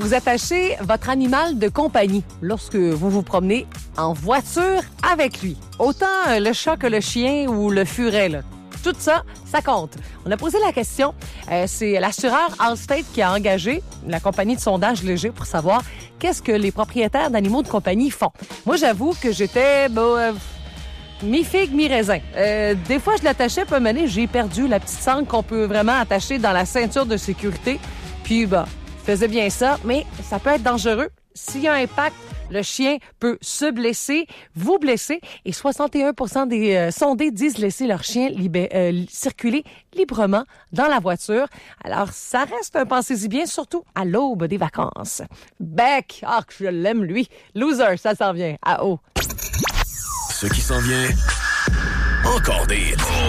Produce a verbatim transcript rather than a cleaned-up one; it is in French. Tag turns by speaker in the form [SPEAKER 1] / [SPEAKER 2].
[SPEAKER 1] vous attachez votre animal de compagnie lorsque vous vous promenez en voiture avec lui. Autant le chat que le chien ou le furet, là. Tout ça, ça compte. On a posé la question. Euh, c'est l'assureur Allstate qui a engagé la compagnie de sondage léger pour savoir qu'est-ce que les propriétaires d'animaux de compagnie font. Moi, j'avoue que j'étais... Bah, euh, mi-figue, mi-raisin. Euh, des fois, je l'attachais, puis à un moment donné, j'ai perdu la petite sangle qu'on peut vraiment attacher dans la ceinture de sécurité. Puis, bah, je faisais bien ça, mais ça peut être dangereux. S'il y a un impact, le chien peut se blesser, vous blesser, et soixante et un pour cent des euh, sondés disent laisser leur chien libé- euh, circuler librement dans la voiture. Alors, ça reste un pensez-y bien, surtout à l'aube des vacances. Beck, ah, que je l'aime, lui. Loser, ça s'en vient. À haut.
[SPEAKER 2] Ce qui s'en vient, encore des hits.